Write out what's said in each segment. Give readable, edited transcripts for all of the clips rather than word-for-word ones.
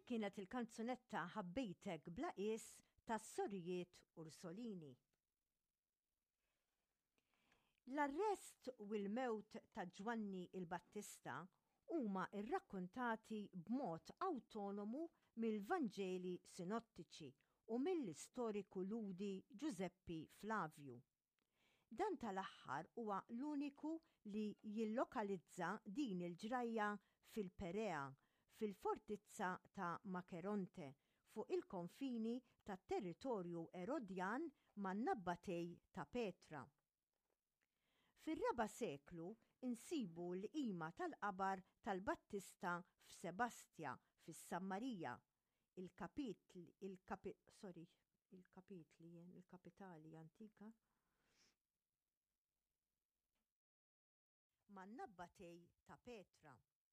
kienet il-kanzunetta Ħabbejtek bla qis tas-Sorijiet Ursolini. L-arrest u l-mewt ta' Ġwanni il-Battista huma rrakkuntati b'mod awtonomu mill-Vanġeli Sinottiċi u mill-istoriku ludi Giuseppe Flavio. Dan tal-aħħar huwa l-uniku li jillokalizza din il-ġrajja fil-Perea, fil-fortizza ta' Makeronte, fuq il-konfini tat-territorju Erodjan man-Nabbatej ta' Petra. Fir-4 seklu insibu l-qima tal-qabar tal-Battista f'Sebastia fis-Sammarija, il-kapitali antika man-Nabbatej ta' Petra.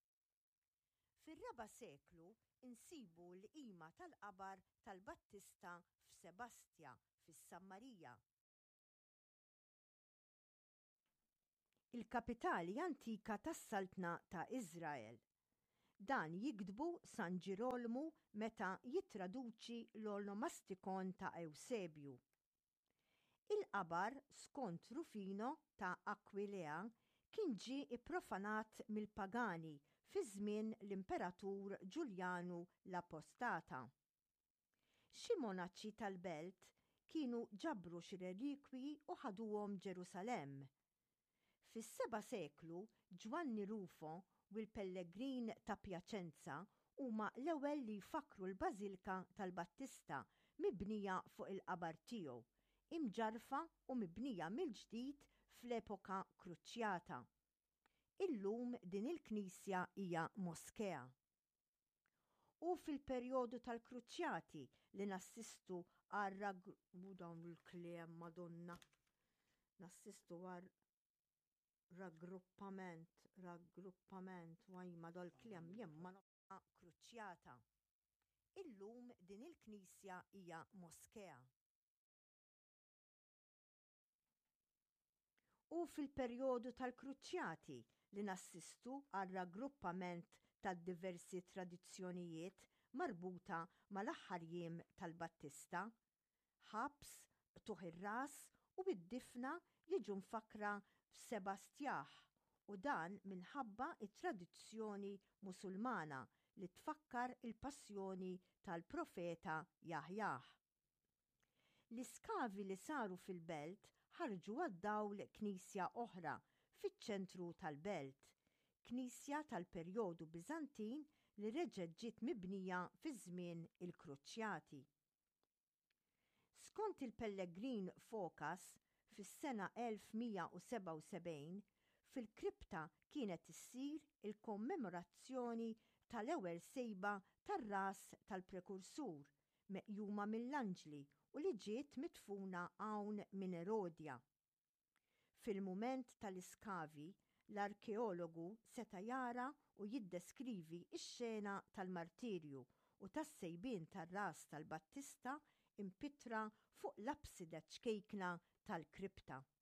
Fir-4 seklu insibu l-qima tal-qabar tal-Battista f'Sebastia fis-Sammarija, il-kapitali antika tas-Saltna ta' Iżrael. Dan jikdbu San Ġirolmu meta jittraduċi l-onomastikon ta' Ewsebju. Il-qabar skont Rufino ta' Aquilea kien ġie ipprofanat mill-pagani fi żmien l-Imperatur Ġuljanu l-Apostata. Xi monaċċi tal-belt kienu ġabru xi relikwji u ħaduhom Ġerusalemm. Fis-7 seklu Ġwanni Rufo u l-Pellegrin ta' Pjaċenza huma l-ewwel li jfakru l-Bażilika tal-Battista mibnija fuq il-qabar tiegħu, imġarfa u mibnija mill-ġdid fl-epoka Kruċjata. Illum din il-Knisja hija moskea. U fil-perjodu tal-Kruċjati li nassistu raggruppament, wajma dal-kliem jemma nofqa Kruċjata. Illum din il-Knisja hija moskea. U fil-perjodu tal-Kruċjati li nassistu għal raggruppament tad diversi tradizzjonijiet marbuta mal-aħħar jiem tal-Battista, ħabs, tuħ ir-ras u bid-difna jiġu mfakra f'Sebastjaħ, u dan minħabba it-tradizzjoni Musulmana li tfakkar il-passjoni tal-profeta Jaħjah. L-iskavi li saru fil-belt ħarġu għad-dawl knisja oħra fiċ-ċentru tal-belt, knisja tal-perjodu Biżantin li reġgħet ġiet mibnija fi żmien il-Kruċjati. Skont il-Pellegrin Fokas, fis-sena 1177 fil-kripta kienet issir il-kommemorazzjoni tal-ewwel sejba tar-ras tal-Prekursur meqjuma mill-anġli u li ġiet mitfuna hawn minn Erodja. Fil-mument tal-iskavi, l-arkeologu seta' jara u jiddeskrivi x-xena tal-martirju u tas-sejbien tar-ras tal-Battista impitra fuq l-absida ċkejkna tal-kripta.